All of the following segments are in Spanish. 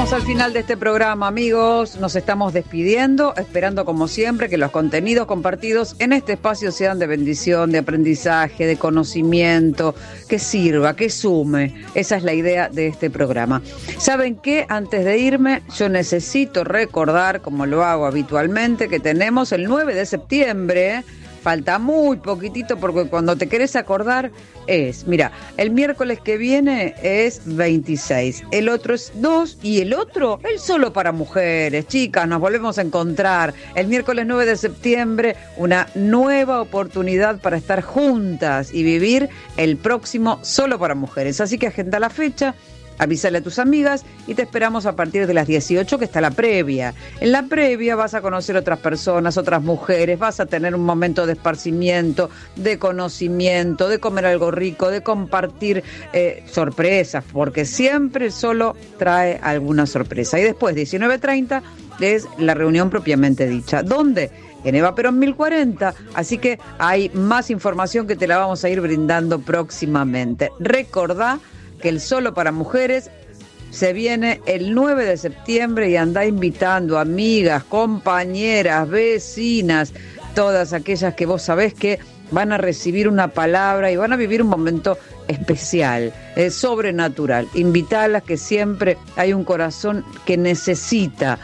Llegamos al final de este programa, amigos. Nos estamos despidiendo, esperando como siempre que los contenidos compartidos en este espacio sean de bendición, de aprendizaje, de conocimiento, que sirva, que sume. Esa es la idea de este programa. ¿Saben qué? Antes de irme, yo necesito recordar, como lo hago habitualmente, que tenemos el 9 de septiembre. Falta muy poquitito porque cuando te querés acordar mira, el miércoles que viene es 26, el otro es 2 y el otro, el solo para mujeres. Chicas, nos volvemos a encontrar el miércoles 9 de septiembre, una nueva oportunidad para estar juntas y vivir el próximo solo para mujeres. Así que agenda la fecha. Avísale a tus amigas y te esperamos a partir de las 18, que está la previa. En la previa vas a conocer otras personas, otras mujeres, vas a tener un momento de esparcimiento, de conocimiento, de comer algo rico, de compartir sorpresas, porque siempre solo trae alguna sorpresa. Y después, 19:30, es la reunión propiamente dicha. ¿Dónde? En Eva Perón 1040, así que hay más información que te la vamos a ir brindando próximamente. Recordá que el Solo para Mujeres se viene el 9 de septiembre y anda invitando amigas, compañeras, vecinas, todas aquellas que vos sabés que van a recibir una palabra y van a vivir un momento especial, sobrenatural. Invitalas, que siempre hay un corazón que necesita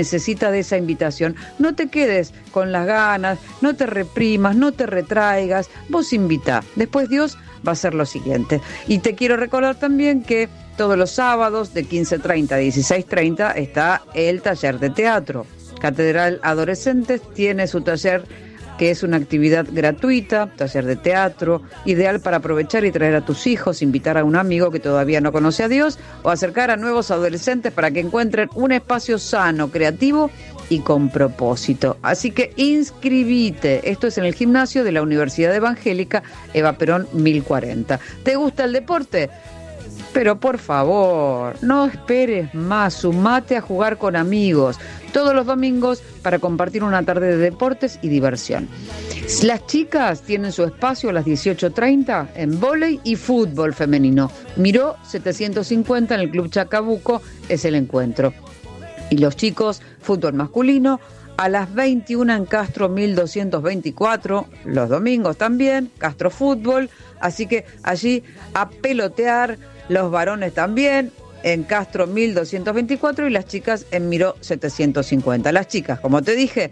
de esa invitación. No te quedes con las ganas, no te reprimas, no te retraigas, vos invitá. Después Dios va a hacer lo siguiente. Y te quiero recordar también que todos los sábados de 15:30 a 16:30 está el taller de teatro. Catedral Adolescentes tiene su taller, que es una actividad gratuita, taller de teatro, ideal para aprovechar y traer a tus hijos, invitar a un amigo que todavía no conoce a Dios o acercar a nuevos adolescentes para que encuentren un espacio sano, creativo y con propósito. Así que inscribite. Esto es en el gimnasio de la Universidad Evangélica Eva Perón 1040. ¿Te gusta el deporte? Pero por favor, no esperes más, sumate a jugar con amigos todos los domingos para compartir una tarde de deportes y diversión. Las chicas tienen su espacio a las 18:30 en vóley y fútbol femenino. Miró 750 en el Club Chacabuco es el encuentro. Y los chicos, fútbol masculino, a las 21 en Castro 1224, los domingos también, Castro Fútbol. Así que allí a pelotear, los varones también en Castro 1224 y las chicas en Miró 750. Las chicas, como te dije,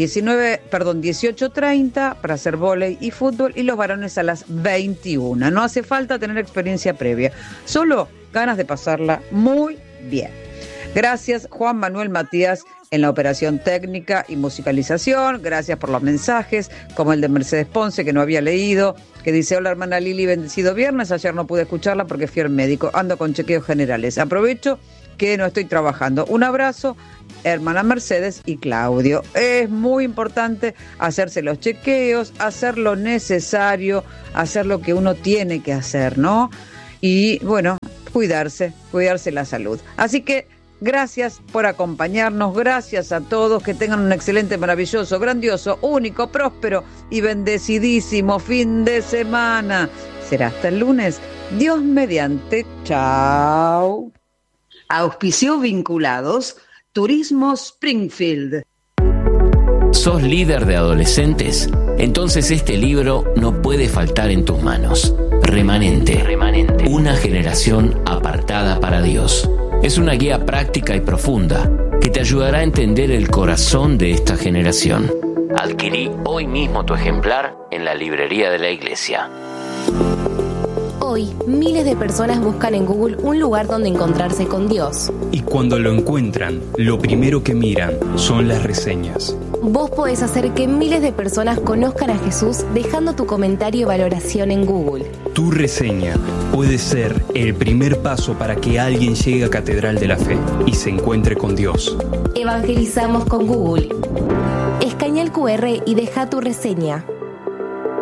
18:30 para hacer vóley y fútbol y los varones a las 21. No hace falta tener experiencia previa, solo ganas de pasarla muy bien. Gracias, Juan Manuel Matías, en la operación técnica y musicalización. Gracias por los mensajes, como el de Mercedes Ponce, que no había leído, que dice: hola hermana Lili, bendecido viernes. Ayer no pude escucharla porque fui al médico, ando con chequeos generales. Aprovecho que no estoy trabajando. Un abrazo, hermana Mercedes y Claudio. Es muy importante hacerse los chequeos, hacer lo necesario, hacer lo que uno tiene que hacer, ¿no? Y bueno, cuidarse la salud. Así que gracias por acompañarnos, gracias a todos, que tengan un excelente, maravilloso, grandioso, único, próspero y bendecidísimo fin de semana. Será hasta el lunes, Dios mediante. Chao. Auspicio vinculados, Turismo Springfield. ¿Sos líder de adolescentes? Entonces este libro no puede faltar en tus manos. Remanente. Una generación apartada para Dios. Es una guía práctica y profunda que te ayudará a entender el corazón de esta generación. Adquirí hoy mismo tu ejemplar en la librería de la iglesia. Hoy, miles de personas buscan en Google un lugar donde encontrarse con Dios. Y cuando lo encuentran, lo primero que miran son las reseñas. Vos podés hacer que miles de personas conozcan a Jesús dejando tu comentario y valoración en Google. Tu reseña puede ser el primer paso para que alguien llegue a Catedral de la Fe y se encuentre con Dios. Evangelizamos con Google. Escanea el QR y deja tu reseña.